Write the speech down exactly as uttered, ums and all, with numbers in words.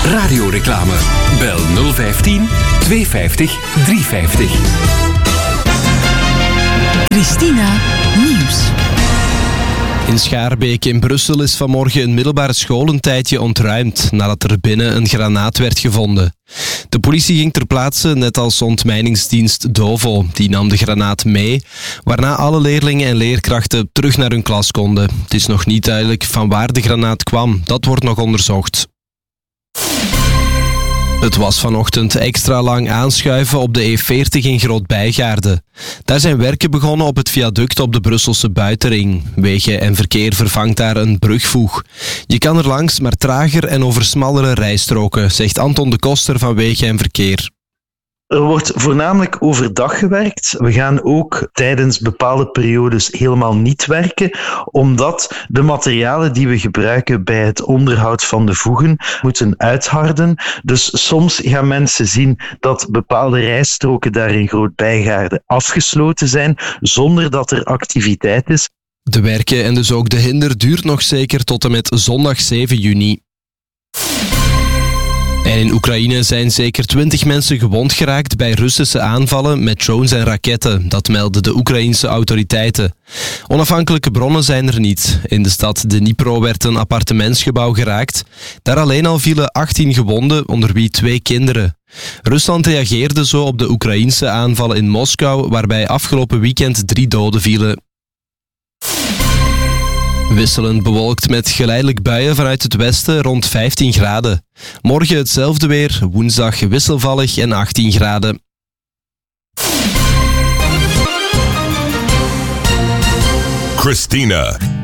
Radioreclame. Bel nul vijftien tweehonderdvijftig driehonderdvijftig. Christina Nieuws. In Schaarbeek in Brussel is vanmorgen een middelbare school een tijdje ontruimd nadat er binnen een granaat werd gevonden. De politie ging ter plaatse, net als ontmijningsdienst Dovo. Die nam de granaat mee, waarna alle leerlingen en leerkrachten terug naar hun klas konden. Het is nog niet duidelijk van waar de granaat kwam. Dat wordt nog onderzocht. Het was vanochtend extra lang aanschuiven op de E veertig in Groot-Bijgaarde. Daar zijn werken begonnen op het viaduct op de Brusselse buitenring. Wegen en verkeer vervangt daar een brugvoeg. Je kan er langs, maar trager en over smallere rijstroken, zegt Anton de Koster van Wegen en Verkeer. Er wordt voornamelijk overdag gewerkt. We gaan ook tijdens bepaalde periodes helemaal niet werken, omdat de materialen die we gebruiken bij het onderhoud van de voegen moeten uitharden. Dus soms gaan mensen zien dat bepaalde rijstroken daar in Groot-Bijgaarde afgesloten zijn, zonder dat er activiteit is. De werken en dus ook de hinder duurt nog zeker tot en met zondag zeven juni. En in Oekraïne zijn zeker twintig mensen gewond geraakt bij Russische aanvallen met drones en raketten. Dat melden de Oekraïense autoriteiten. Onafhankelijke bronnen zijn er niet. In de stad Dnipro werd een appartementsgebouw geraakt. Daar alleen al vielen achttien gewonden, onder wie twee kinderen. Rusland reageerde zo op de Oekraïense aanvallen in Moskou, waarbij afgelopen weekend drie doden vielen. Wisselend bewolkt met geleidelijk buien vanuit het westen rond vijftien graden. Morgen hetzelfde weer, woensdag wisselvallig en achttien graden. Christina